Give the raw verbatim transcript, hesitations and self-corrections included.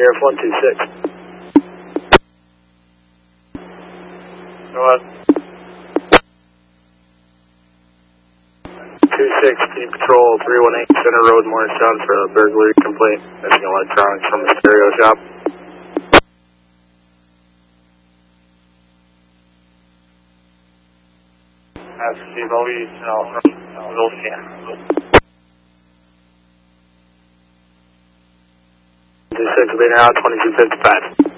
Sheriff one two six. Go ahead. two six, Team Patrol three one eight Center Road, Morristown for a burglary complaint. Missing electronics from the stereo shop. That's Steve Louise, no, from Wilson. two six will be now twenty-two fifty-five.